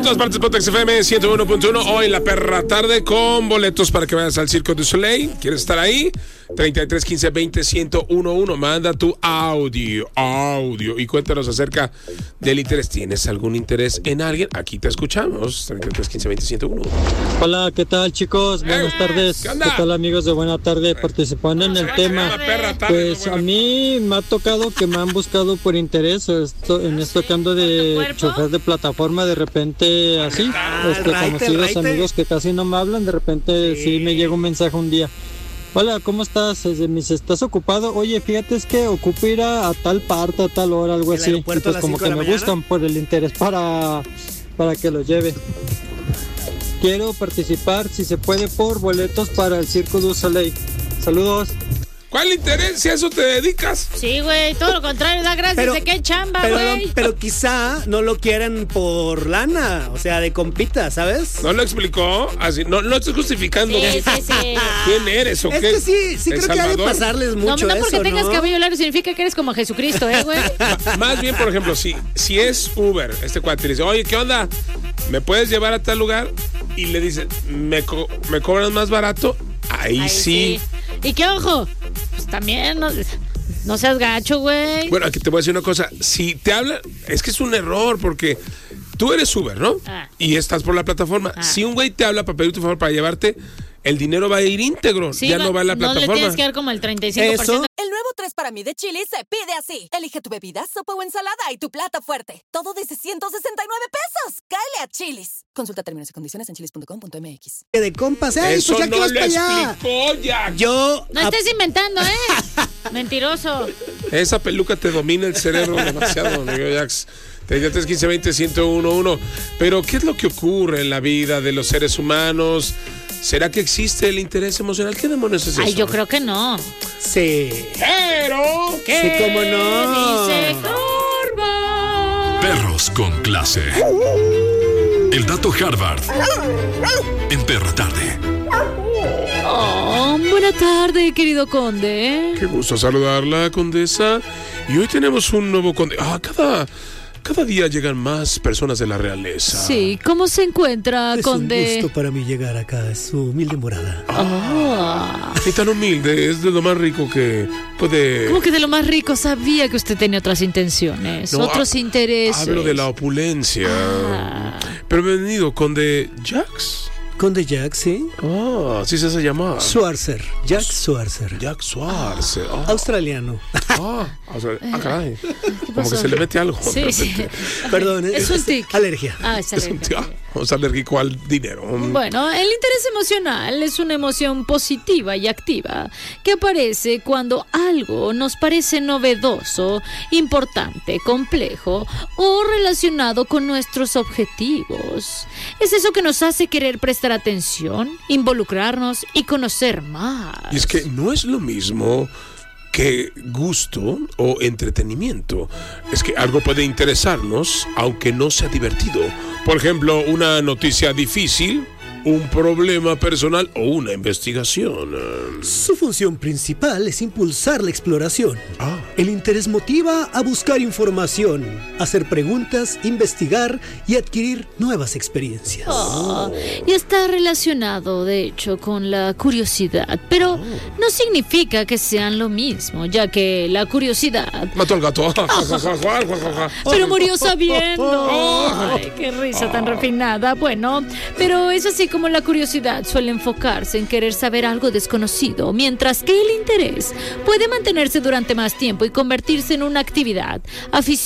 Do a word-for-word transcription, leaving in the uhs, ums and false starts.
todas partes, Pontex F M ciento uno punto uno. Hoy en la perra tarde con boletos para que vayas al Circo du Soleil. ¿Quieres estar ahí? treinta y tres quince veinte ciento uno. Manda tu audio, audio y cuéntanos acerca del interés. ¿Tienes algún interés en alguien? Aquí te escuchamos. treinta y tres quince veinte ciento uno. Hola, ¿qué tal, chicos? Buenas hey, tardes. ¿Qué, ¿Qué tal, amigos de Buena Tarde? Participando en el tema. Pues a mí me ha tocado que me han buscado por interés esto, en esto que ando de chofer de plataforma, de repente así, este, conocidos amigos que casi no me hablan, de repente sí, sí me llega un mensaje un día. Hola, ¿cómo estás? ¿Estás ocupado? Oye, fíjate, es que ocupo ir a, a tal parte, a tal hora, algo así. Y pues como que me buscan por el interés para, para que los lleve. Quiero participar, si se puede, por boletos para el Circo du Soleil. Saludos. ¿Cuál interés? Si a eso te dedicas. Sí, güey, todo lo contrario, da gracias pero, de qué chamba, güey. Pero, pero quizá no lo quieren por lana, o sea, de compita, ¿sabes? ¿No lo explicó? Así, no, no estoy justificando. Sí, sí, sí. ¿Quién eres o es qué? Es que sí, sí creo Salvador? Que ha de pasarles mucho No, no porque eso, tengas ¿no? cabello largo significa que eres como Jesucristo, ¿eh, güey? Más bien, por ejemplo, si, si es Uber, este cuate le dice, oye, ¿qué onda? ¿Me puedes llevar a tal lugar? Y le dice, ¿me, co- me cobran más barato? Ahí, Ahí sí. sí. Y qué ojo, pues también no, no seas gacho, güey. Bueno, aquí te voy a decir una cosa. Si te hablan, es que es un error porque tú eres Uber, ¿no? Ah. Y estás por la plataforma. Ah. Si un güey te habla para pedir tu favor para llevarte, el dinero va a ir íntegro. Sí, ya va, no va a la no plataforma. No le tienes que dar como el treinta y cinco por ciento. ¿Eso? El nuevo tres para mí de Chili's se pide así. Elige tu bebida, sopa o ensalada y tu plato fuerte. Todo desde ciento sesenta y nueve pesos. Cáele a Chili's. Consulta términos y condiciones en chilis punto com punto m x. De compas, ¿eh? Eso pues ya no que vas lo para allá. explicó ya. Yo... No estés inventando, ¿eh? Mentiroso. Esa peluca te domina el cerebro demasiado, amigo Jax. treinta y tres quince veinte ciento uno. Pero, ¿qué es lo que ocurre en la vida de los seres humanos? ¿Será que existe el interés emocional? ¿Qué demonios es eso? Ay, yo creo que no. Sí. Pero... ¿Qué sí, cómo no? Dice Harvard? Perros con clase. El dato Harvard. En Perra Tarde. Oh, buena tarde, querido conde. Qué gusto saludarla, condesa. Y hoy tenemos un nuevo conde. Ah, cada... Cada día llegan más personas de la realeza. Sí, ¿cómo se encuentra, es conde? Es un gusto para mí llegar acá, es su humilde morada. Ah, y tan humilde, es de lo más rico que puede... ¿Cómo que de lo más rico? Sabía que usted tenía otras intenciones, no, otros a, intereses. Hablo de la opulencia. Ah. Pero bienvenido, conde Jax. Conde Jax, ¿sí? Ah, así se hace llamar. Schwarzer, Jack Schwarzer. Jack Schwarzer. Ah. Ah. Australiano. Ah, ah, caray. Como que se le mete algo. Sí, sí. Perdón, es, es un tic. Alergia. Ah, es alergia. Es, es alérgico al dinero. Bueno, el interés emocional es una emoción positiva y activa que aparece cuando algo nos parece novedoso, importante, complejo o relacionado con nuestros objetivos. Es eso que nos hace querer prestar atención, involucrarnos y conocer más. Y es que no es lo mismo que gusto o entretenimiento. Es que algo puede interesarnos aunque no sea divertido. Por ejemplo, una noticia difícil, un problema personal o una investigación. Su función principal es impulsar la exploración. Ah. El interés motiva a buscar información, hacer preguntas, investigar y adquirir nuevas experiencias. Oh, y está relacionado, de hecho, con la curiosidad, pero oh. no significa que sean lo mismo, ya que la curiosidad... Mató al gato. Pero murió sabiendo. Ay, qué risa tan refinada. Bueno, pero es así como la curiosidad suele enfocarse en querer saber algo desconocido, mientras que el interés puede mantenerse durante más tiempo y convertirse en una actividad aficionada